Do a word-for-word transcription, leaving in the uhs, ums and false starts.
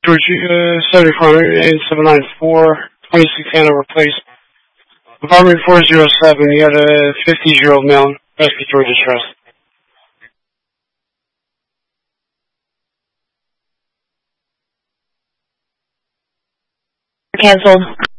Georgia, uh, seventy-four eight seven nine four, twenty-six Hanover Place. Apartment four oh seven, you got a fifty-year-old male, Rescue Georgia Trust. Cancelled.